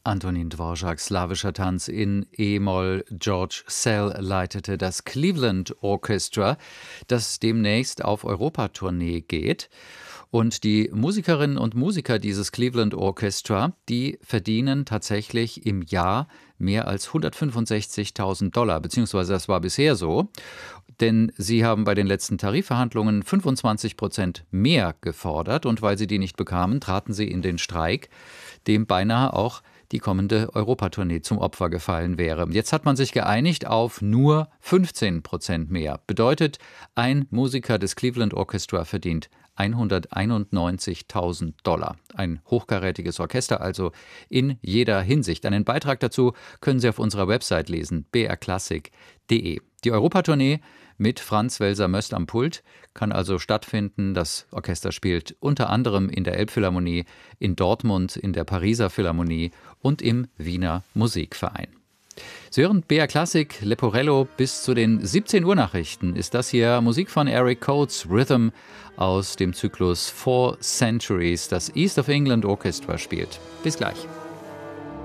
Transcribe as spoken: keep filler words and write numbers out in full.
Antonin Dvorak, slawischer Tanz in E-Moll. George Szell leitete das Cleveland Orchestra, das demnächst auf Europatournee geht. Und die Musikerinnen und Musiker dieses Cleveland Orchestra, die verdienen tatsächlich im Jahr mehr als hundertfünfundsechzigtausend Dollar, beziehungsweise das war bisher so. Denn sie haben bei den letzten Tarifverhandlungen fünfundzwanzig Prozent mehr gefordert. Und weil sie die nicht bekamen, traten sie in den Streik, dem beinahe auch die kommende Europatournee zum Opfer gefallen wäre. Jetzt hat man sich geeinigt auf nur fünfzehn Prozent mehr. Bedeutet, ein Musiker des Cleveland Orchestra verdient hunderteinundneunzigtausend Dollar. Ein hochkarätiges Orchester also in jeder Hinsicht. Einen Beitrag dazu können Sie auf unserer Website lesen, b r klassik punkt d e. Die Europatournee mit Franz Welser-Möst am Pult kann also stattfinden. Das Orchester spielt unter anderem in der Elbphilharmonie, in Dortmund, in der Pariser Philharmonie und im Wiener Musikverein. Sie hören B R Klassik, Leporello. Bis zu den siebzehn Uhr Nachrichten ist das hier Musik von Eric Coates, Rhythm aus dem Zyklus Four Centuries, das East of England Orchestra spielt. Bis gleich.